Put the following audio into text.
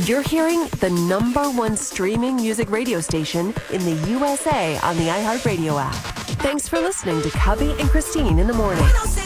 You're hearing the #1 streaming music radio station in the USA on the iHeartRadio app. Thanks for listening to Cubby and Christine in the morning.